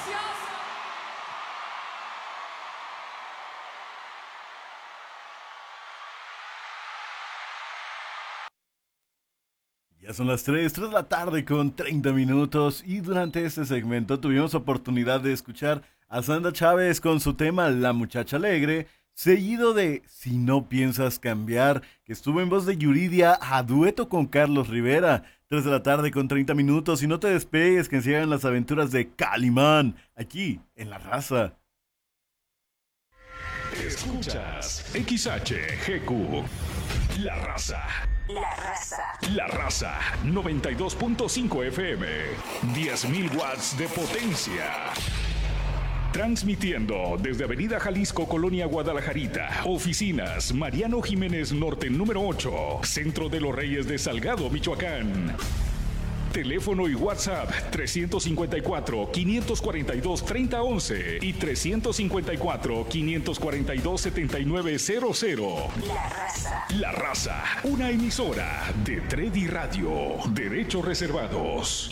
Ya son las 3 de la tarde con 30 minutos y durante este segmento tuvimos oportunidad de escuchar a Sandra Chávez con su tema La Muchacha Alegre, seguido de Si no piensas cambiar, que estuvo en voz de Yuridia a dueto con Carlos Rivera. 3 de la tarde con 30 minutos y no te despegues que sigan las aventuras de Calimán, aquí en La Raza. Escuchas XHGQ, La Raza. La Raza. La Raza 92.5 FM, 10.000 watts de potencia. Transmitiendo desde Avenida Jalisco, Colonia Guadalajarita. Oficinas Mariano Jiménez Norte número 8, Centro de los Reyes de Salgado, Michoacán. Teléfono y WhatsApp 354-542-3011 y 354-542-7900. La Raza. La Raza, una emisora de Tredi Radio. Derechos reservados.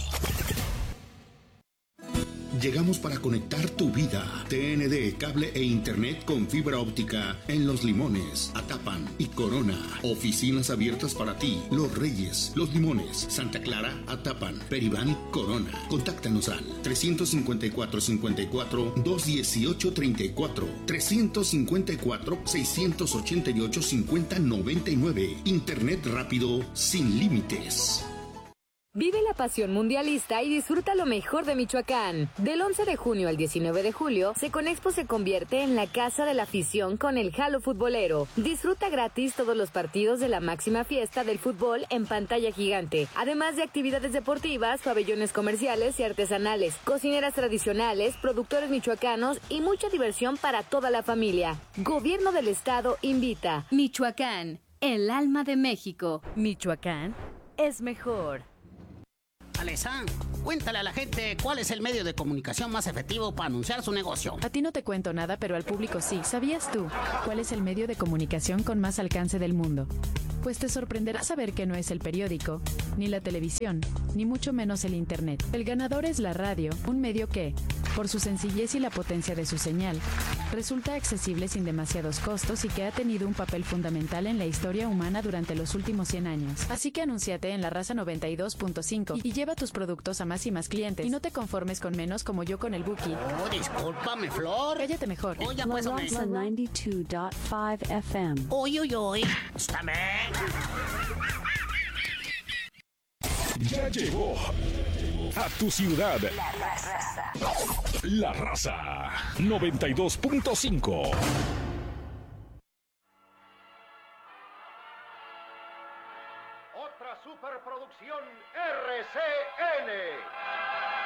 Llegamos para conectar tu vida. TND, cable e internet con fibra óptica en Los Limones, Atapan y Corona. Oficinas abiertas para ti. Los Reyes, Los Limones, Santa Clara, Atapan, Peribán, Corona. Contáctanos al 354-218-34, 354-688-5099. Internet rápido sin límites. Vive la pasión mundialista y disfruta lo mejor de Michoacán. Del 11 de junio al 19 de julio, Seconexpo se convierte en la casa de la afición con el Jalo Futbolero. Disfruta gratis todos los partidos de la máxima fiesta del fútbol en pantalla gigante, además de actividades deportivas, pabellones comerciales y artesanales, cocineras tradicionales, productores michoacanos y mucha diversión para toda la familia. Gobierno del Estado invita. Michoacán, el alma de México. Michoacán es mejor. Alessandro, cuéntale a la gente cuál es el medio de comunicación más efectivo para anunciar su negocio. A ti no te cuento nada, pero al público sí. ¿Sabías tú cuál es el medio de comunicación con más alcance del mundo? Pues te sorprenderá saber que no es el periódico, ni la televisión, ni mucho menos el internet. El ganador es la radio, un medio que, por su sencillez y la potencia de su señal, resulta accesible sin demasiados costos y que ha tenido un papel fundamental en la historia humana durante los últimos 100 años. Así que anúnciate en La Raza 92.5 y lleva tus productos a más y más clientes. Y no te conformes con menos como yo con el Buki. Oh, discúlpame, Flor. Cállate mejor. Oye, La pues, Raza 92.5 FM. Uy. Escúchame. Ya llegó a tu ciudad. La Raza. La Raza 92.5. Otra superproducción RCN.